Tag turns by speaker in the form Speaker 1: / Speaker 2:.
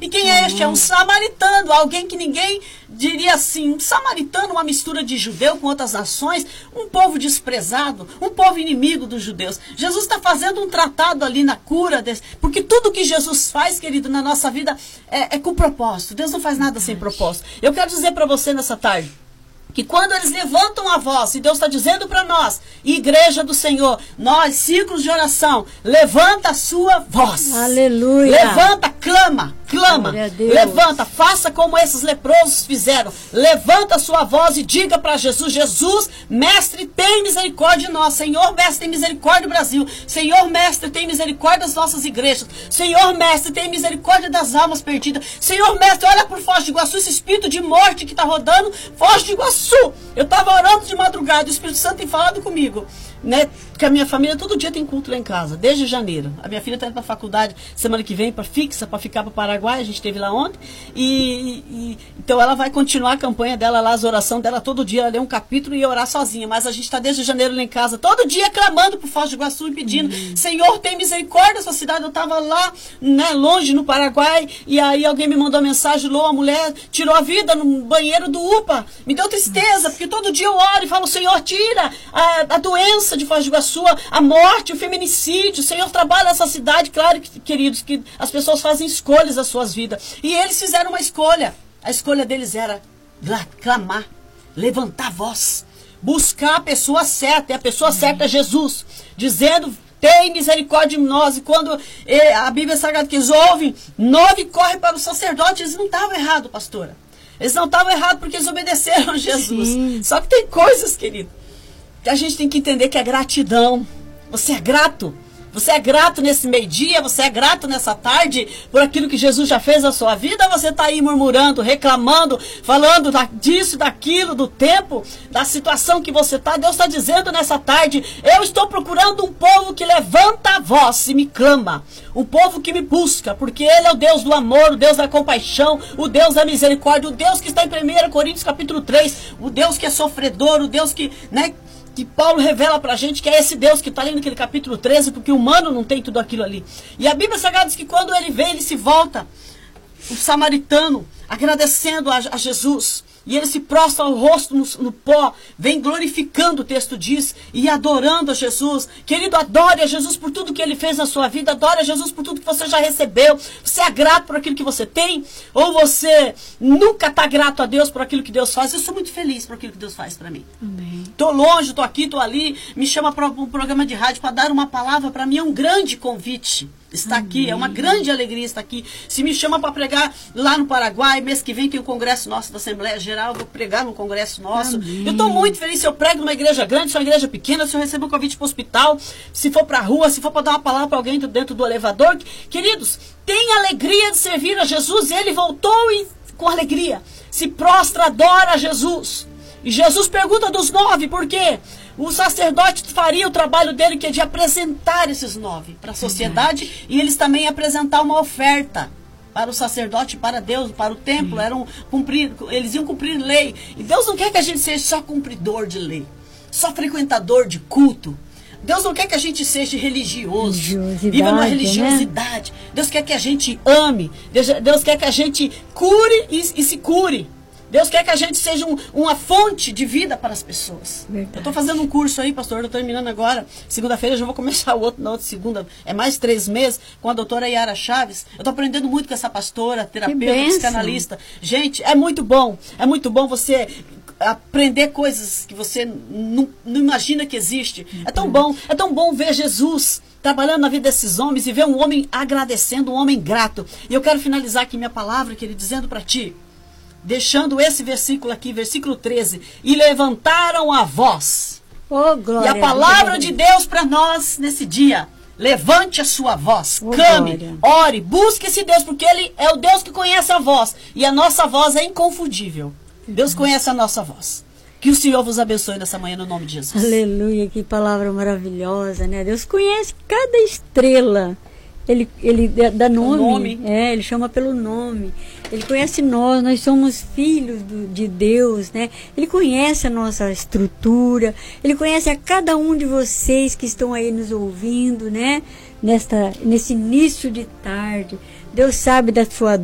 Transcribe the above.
Speaker 1: E quem é este? É um samaritano, alguém que ninguém diria assim, um samaritano, uma mistura de judeu com outras nações, um povo desprezado, um povo inimigo dos judeus. Jesus está fazendo um tratado ali na cura, porque tudo que Jesus faz, querido, na nossa vida é com propósito. Deus não faz nada sem propósito. Eu quero dizer para você nessa tarde, que quando eles levantam a voz, e Deus está dizendo para nós, igreja do Senhor, nós, círculos de oração, levanta a sua voz.
Speaker 2: Aleluia.
Speaker 1: Levanta, clama. Levanta, faça como esses leprosos fizeram. Levanta a sua voz e diga para Jesus, Jesus, mestre, tem misericórdia de nós. Senhor, mestre, tem misericórdia do Brasil. Senhor, mestre, tem misericórdia das nossas igrejas. Senhor, mestre, tem misericórdia das almas perdidas. Senhor, mestre, olha por Foz do Iguaçu, esse espírito de morte que está rodando, Foz do Iguaçu. Eu estava orando de madrugada, o Espírito Santo tem falado comigo, né? Porque a minha família todo dia tem culto lá em casa, desde janeiro. A minha filha está indo para a faculdade semana que vem, para ficar para o Paraguai, a gente esteve lá ontem. Então ela vai continuar a campanha dela lá, as orações dela todo dia, ela lê um capítulo e orar sozinha. Mas a gente está desde janeiro lá em casa, todo dia clamando por Foz do Iguaçu e pedindo, Senhor, tem misericórdia dessa cidade. Eu estava lá, né, longe no Paraguai, e aí alguém me mandou uma mensagem, a mulher tirou a vida no banheiro do UPA. Me deu tristeza, porque todo dia eu oro e falo, Senhor, tira a doença de Foz do Iguaçu, a morte, o feminicídio. O Senhor trabalha nessa cidade. Claro, queridos, que as pessoas fazem escolhas das suas vidas. E eles fizeram uma escolha. A escolha deles era clamar, levantar a voz, buscar a pessoa certa. E a pessoa certa é Jesus, dizendo, tem misericórdia de nós. E quando a Bíblia Sagrada que eles ouvem, 9 correm para o sacerdote. Eles não estavam errados, pastora. Eles não estavam errados porque eles obedeceram a Jesus. Sim. Só que tem coisas, querido, que a gente tem que entender que é gratidão. Você é grato. Você é grato nesse meio-dia, você é grato nessa tarde por aquilo que Jesus já fez na sua vida, ou você está aí murmurando, reclamando, falando disso, daquilo, do tempo, da situação que você está. Deus está dizendo nessa tarde, eu estou procurando um povo que levanta a voz e me clama. Um povo que me busca, porque Ele é o Deus do amor, o Deus da compaixão, o Deus da misericórdia, o Deus que está em 1 Coríntios capítulo 3, o Deus que é sofredor, o Deus que, né, que Paulo revela pra gente que é esse Deus que está ali naquele capítulo 13, porque o humano não tem tudo aquilo ali. E a Bíblia Sagrada diz que quando ele vem, ele se volta, o samaritano, agradecendo a Jesus. E ele se prostra ao rosto no pó, vem glorificando, o texto diz, e adorando a Jesus. Querido, adore a Jesus por tudo que Ele fez na sua vida, adore a Jesus por tudo que você já recebeu. Você é grato por aquilo que você tem? Ou você nunca está grato a Deus por aquilo que Deus faz? Eu sou muito feliz por aquilo que Deus faz para mim. Estou longe, estou aqui, estou ali, me chama para um programa de rádio para dar uma palavra, para mim é um grande convite. Está aqui, é uma grande alegria estar aqui. Se me chama para pregar lá no Paraguai, mês que vem tem o congresso nosso da Assembleia Geral, eu vou pregar no congresso nosso. Eu estou muito feliz se eu prego numa igreja grande, se é uma igreja pequena, se eu recebo um convite para o hospital, se for para a rua, se for para dar uma palavra para alguém dentro do elevador. Queridos, tenha alegria de servir a Jesus. Ele voltou com alegria, se prostra, adora a Jesus. E Jesus pergunta dos 9, por quê? O sacerdote faria o trabalho dele, que é de apresentar esses 9 para a sociedade, e eles também apresentar uma oferta para o sacerdote, para Deus, para o templo. Eles iam cumprir lei. E Deus não quer que a gente seja só cumpridor de lei, só frequentador de culto. Deus não quer que a gente seja religioso, viva numa religiosidade. Né? Deus quer que a gente ame, Deus quer que a gente cure e se cure. Deus quer que a gente seja uma fonte de vida para as pessoas. Verdade. Eu estou fazendo um curso aí, pastor, eu estou terminando agora. Segunda-feira eu já vou começar o outro, na outra segunda. É mais 3 meses, com a doutora Yara Chaves. Eu estou aprendendo muito com essa pastora, terapeuta, psicanalista. Gente, é muito bom você aprender coisas que você não imagina que existe. É tão bom ver Jesus trabalhando na vida desses homens e ver um homem agradecendo, um homem grato. E eu quero finalizar aqui minha palavra, querido, dizendo para ti, deixando esse versículo aqui, versículo 13. E levantaram a voz.
Speaker 2: Oh, glória,
Speaker 1: e a palavra de Deus para nós nesse dia. Levante a sua voz, clame, glória. Ore, busque esse Deus, porque Ele é o Deus que conhece a voz. E a nossa voz é inconfundível. Deus conhece a nossa voz. Que o Senhor vos abençoe nessa manhã no nome de Jesus.
Speaker 2: Aleluia, que palavra maravilhosa, né? Deus conhece cada estrela. Ele dá nome. Ele chama pelo nome. Ele conhece nós somos filhos de Deus, né? Ele conhece a nossa estrutura, Ele conhece a cada um de vocês que estão aí nos ouvindo, né? Nesse início de tarde. Deus sabe da sua